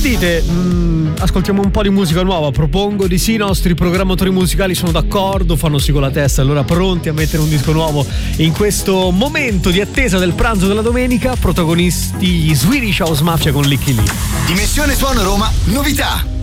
dite? Ascoltiamo un po' di musica nuova? Propongo di sì, i nostri programmatori musicali sono d'accordo, fanno sì con la testa, allora pronti a mettere un disco nuovo in questo momento di attesa del pranzo della domenica. Protagonisti gli Swedish House Mafia con Licky Lee. Dimensione Suono Roma, novità.